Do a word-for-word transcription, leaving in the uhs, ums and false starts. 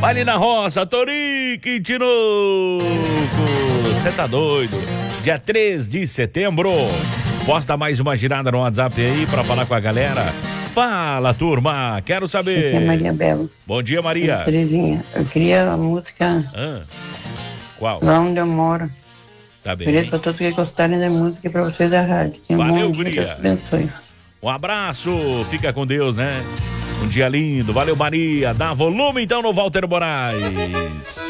Ali na roça, Torique de novo. Você tá doido? Dia três de setembro. Posta mais uma girada no WhatsApp aí pra falar com a galera. Fala, turma, quero saber. Aqui é Maria Bela. Bom dia, Maria. Terezinha, eu queria a música Ah, qual? Lá Onde Eu Moro. Tá bem. Queria pra todos que gostarem da música e pra vocês da rádio. Tenha um Valeu, bom dia, guria. Deus abençoe. Um abraço, fica com Deus, né? Um dia lindo, valeu, Maria. Dá volume então no Walter Moraes.